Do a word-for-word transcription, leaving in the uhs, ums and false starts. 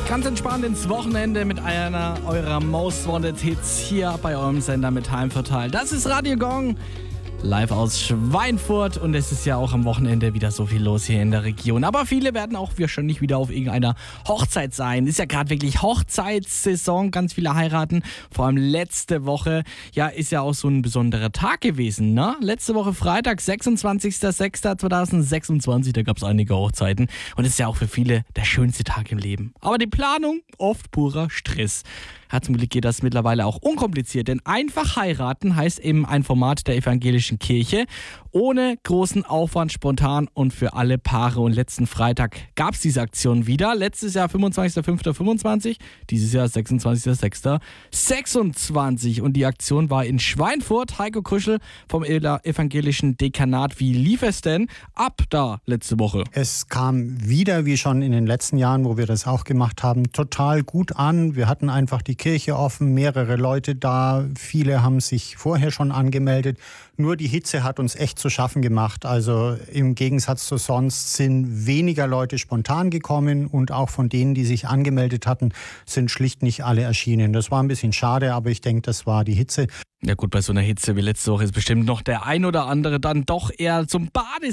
Ganz entspannt ins Wochenende mit einer eurer Most Wanted Hits hier bei eurem Sender mit Heimvorteil. Das ist Radio Gong, live aus Schweinfurt, und es ist ja auch am Wochenende wieder so viel los hier in der Region. Aber viele werden auch wahrscheinlich wieder auf irgendeiner Hochzeit sein. Ist ja gerade wirklich Hochzeitssaison, ganz viele heiraten. Vor allem letzte Woche, ja, ist ja auch so ein besonderer Tag gewesen, ne? Letzte Woche Freitag, sechsundzwanzigster sechster zweitausendsechsundzwanzig, da gab es einige Hochzeiten. Und es ist ja auch für viele der schönste Tag im Leben. Aber die Planung, oft purer Stress. Ja, zum Glück geht das mittlerweile auch unkompliziert, denn einfach heiraten heißt eben ein Format der evangelischen Kirche. Ohne großen Aufwand, spontan und für alle Paare. Und letzten Freitag gab es diese Aktion wieder. Letztes Jahr fünfundzwanzigster fünfter fünfundzwanzig, dieses Jahr sechsundzwanzigster sechster sechsundzwanzig. Und die Aktion war in Schweinfurt. Heiko Kuschel vom evangelischen Dekanat. Wie lief es denn ab da letzte Woche? Es kam wieder, wie schon in den letzten Jahren, wo wir das auch gemacht haben, total gut an. Wir hatten einfach die Kirche offen, mehrere Leute da. Viele haben sich vorher schon angemeldet. Nur die Hitze hat uns echt zu schaffen gemacht. Also im Gegensatz zu sonst sind weniger Leute spontan gekommen, und auch von denen, die sich angemeldet hatten, sind schlicht nicht alle erschienen. Das war ein bisschen schade, aber ich denke, das war die Hitze. Ja gut, bei so einer Hitze wie letzte Woche ist bestimmt noch der ein oder andere dann doch eher zum Bade